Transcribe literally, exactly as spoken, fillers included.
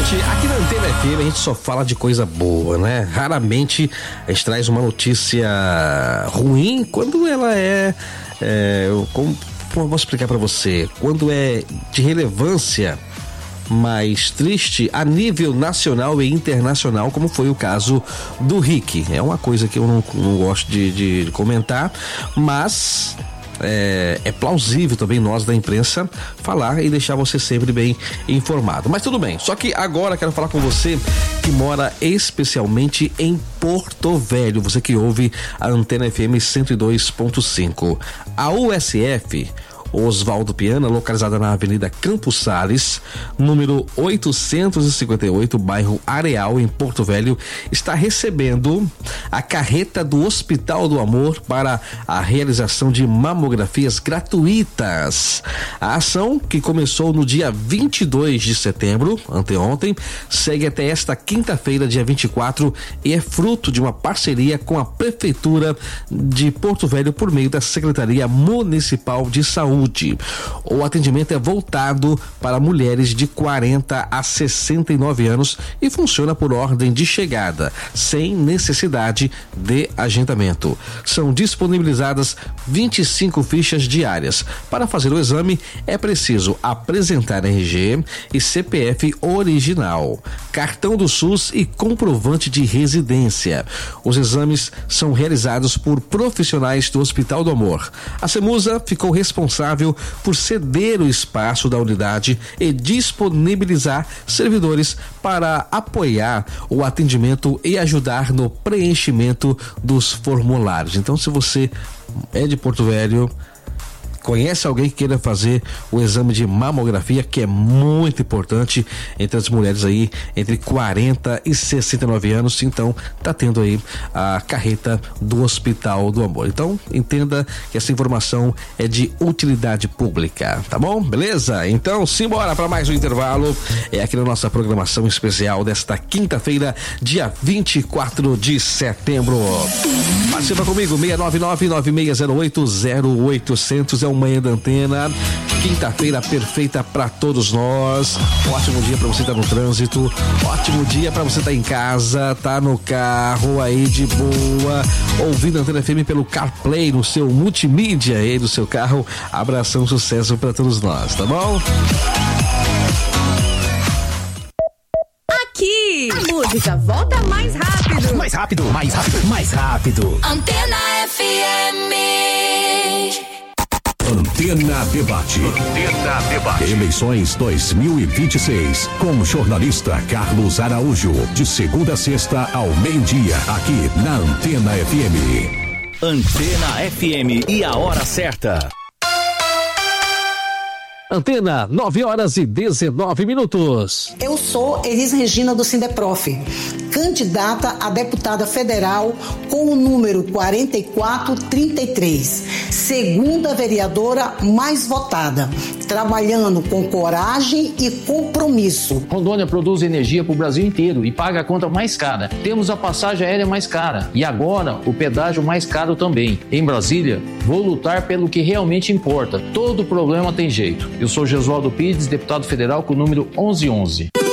Gente, aqui na Antena F M a gente só fala de coisa boa, né? Raramente a gente traz uma notícia ruim quando ela é, é como, como eu vou explicar pra você, quando é de relevância mais triste a nível nacional e internacional, como foi o caso do Rick. É uma coisa que eu não, não gosto de, de comentar, mas É, é plausível também nós da imprensa falar e deixar você sempre bem informado. Mas tudo bem, só que agora quero falar com você que mora especialmente em Porto Velho, você que ouve a Antena F M cento e dois ponto cinco. A U S F Oswaldo Piana, localizada na Avenida Campos Sales, número oitocentos e cinquenta e oito, bairro Areal, em Porto Velho, está recebendo a carreta do Hospital do Amor para a realização de mamografias gratuitas. A ação, que começou no dia vinte e dois de setembro, anteontem, segue até esta quinta-feira, dia vinte e quatro, e é fruto de uma parceria com a Prefeitura de Porto Velho por meio da Secretaria Municipal de Saúde. O atendimento é voltado para mulheres de quarenta a sessenta e nove anos e funciona por ordem de chegada, sem necessidade de agendamento. São disponibilizadas vinte e cinco fichas diárias. Para fazer o exame, é preciso apresentar R G e C P F original, cartão do SUS e comprovante de residência. Os exames são realizados por profissionais do Hospital do Amor. A Semusa ficou responsável por ceder o espaço da unidade e disponibilizar servidores para apoiar o atendimento e ajudar no preenchimento dos formulários. Então, se você é de Porto Velho, conhece alguém que queira fazer o exame de mamografia, que é muito importante entre as mulheres aí entre quarenta e sessenta e nove anos, então tá tendo aí a carreta do Hospital do Amor. Então entenda que essa informação é de utilidade pública, tá bom? Beleza? Então simbora para mais um intervalo, é aqui na nossa programação especial desta quinta-feira, dia vinte e quatro de setembro. Participa comigo, seis nove nove, nove seis zero oito, zero oitocentos, é o Manhã da Antena, quinta-feira perfeita para todos nós. Ótimo dia para você estar tá no trânsito, ótimo dia para você estar tá em casa, tá no carro aí de boa, ouvindo a Antena F M pelo CarPlay, no seu multimídia aí do seu carro. Abração, sucesso para todos nós, tá bom? Aqui, a música volta mais rápido. Mais rápido, mais rápido, mais rápido. Antena F M. Antena Debate. Antena Debate. Eleições dois mil e vinte e seis. Com o jornalista Carlos Araújo. De segunda a sexta ao meio-dia. Aqui na Antena F M. Antena F M e a hora certa. Antena, nove horas e dezenove minutos. Eu sou Elis Regina do Sindeprof, candidata a deputada federal com o número quarenta e quatro trinta e três, segunda vereadora mais votada, trabalhando com coragem e compromisso. Rondônia produz energia para o Brasil inteiro e paga a conta mais cara. Temos a passagem aérea mais cara e agora o pedágio mais caro também. Em Brasília, vou lutar pelo que realmente importa. Todo problema tem jeito. Eu sou Gesualdo Pides, deputado federal com o número onze onze.